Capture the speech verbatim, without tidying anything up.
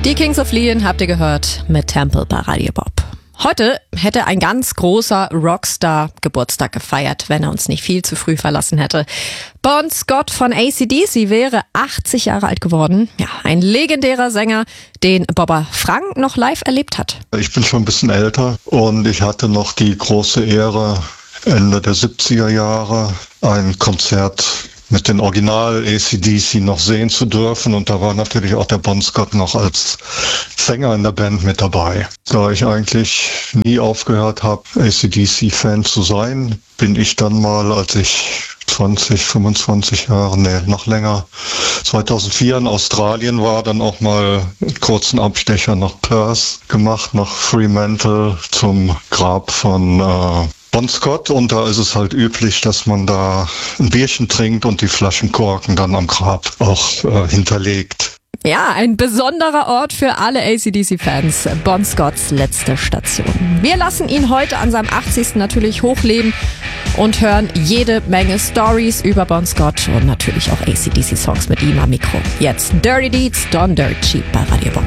Die Kings of Leon habt ihr gehört mit Temple bei Radio Bob. Heute hätte ein ganz großer Rockstar Geburtstag gefeiert, wenn er uns nicht viel zu früh verlassen hätte. Bon Scott von A C D C wäre achtzig Jahre alt geworden. Ja, ein legendärer Sänger, den Bobber Frank noch live erlebt hat. Ich bin schon ein bisschen älter und ich hatte noch die große Ehre, Ende der siebziger Jahre ein Konzert mit den Original A C D C noch sehen zu dürfen. Und da war natürlich auch der Bon Scott noch als Sänger in der Band mit dabei. Da ich eigentlich nie aufgehört habe, A C D C-Fan zu sein, bin ich dann mal, als ich zwanzig, fünfundzwanzig Jahre, nee, noch länger, zweitausendvier in Australien war, dann auch mal einen kurzen Abstecher nach Perth gemacht, nach Fremantle zum Grab von äh, Bon Scott, und da ist es halt üblich, dass man da ein Bierchen trinkt und die Flaschenkorken dann am Grab auch äh, hinterlegt. Ja, ein besonderer Ort für alle A C D C-Fans. Bon Scotts letzte Station. Wir lassen ihn heute an seinem achtzigsten natürlich hochleben und hören jede Menge Stories über Bon Scott und natürlich auch A C D C-Songs mit ihm am Mikro. Jetzt Dirty Deeds, Done Dirt Cheap bei Radio Bob.